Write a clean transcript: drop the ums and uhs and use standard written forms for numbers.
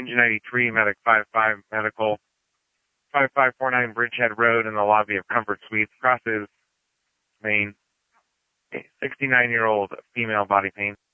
Engine 93, Medic 55 Medical, 5549 Bridgehead Road in the lobby of Comfort Suites. Crosses, Maine. 69-year-old female, body pain.